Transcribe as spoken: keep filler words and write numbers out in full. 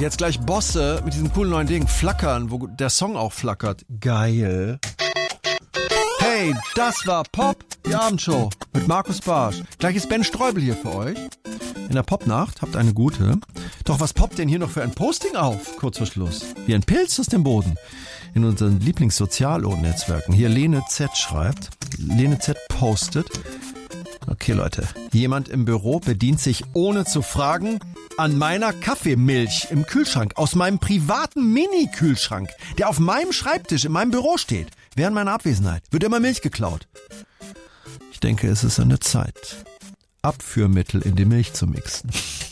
jetzt gleich Bosse mit diesem coolen neuen Ding. Flackern, wo der Song auch flackert. Geil. Hey, das war Pop, die Abendshow mit Markus Barsch. Gleich ist Ben Streubel hier für euch. In der Popnacht habt eine gute. Doch was poppt denn hier noch für ein Posting auf? Kurz vor Schluss. Wie ein Pilz aus dem Boden. In unseren Lieblings-Sozialnetzwerken. Hier Lene Z schreibt. Lene Z postet. Okay, Leute. Jemand im Büro bedient sich ohne zu fragen an meiner Kaffeemilch im Kühlschrank. Aus meinem privaten Mini-Kühlschrank, der auf meinem Schreibtisch in meinem Büro steht. Während meiner Abwesenheit wird immer Milch geklaut. Ich denke, es ist an der Zeit, Abführmittel in die Milch zu mixen.